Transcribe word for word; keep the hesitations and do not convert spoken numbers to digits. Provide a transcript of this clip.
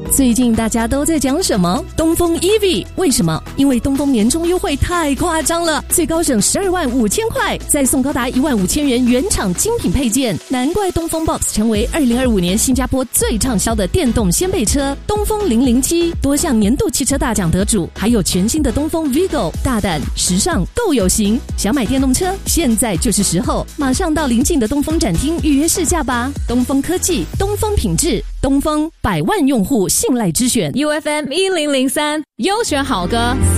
最近大家都在讲什么？东风 E V， 为什么？因为东风年终优惠太夸张了，最高省十二万五千块，再送高达一万五千元原厂精品配件，难怪东风 Box 成为二零二五年新加坡最畅销的电动掀背车。东风零零七多项年度汽车大奖得主，还有全新的东风 Vigo， 大胆、时尚、够有型。想买电动车，现在就是时候，马上到邻近的东风展厅预约试驾吧。东风科技，东风品质，东风百万用户信赖之选 U F M 一零零三优选好歌。